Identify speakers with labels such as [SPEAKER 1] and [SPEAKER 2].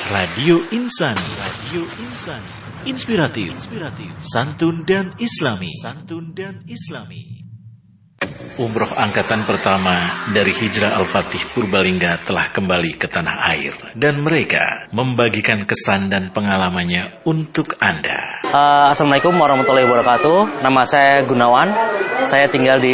[SPEAKER 1] Radio Insani. Inspiratif, santun dan Islami. Umroh angkatan pertama dari Hijrah Al-Fatih Purbalingga telah kembali ke tanah air dan mereka membagikan kesan dan pengalamannya untuk Anda.
[SPEAKER 2] Assalamualaikum warahmatullahi wabarakatuh. Nama saya Gunawan. Saya tinggal di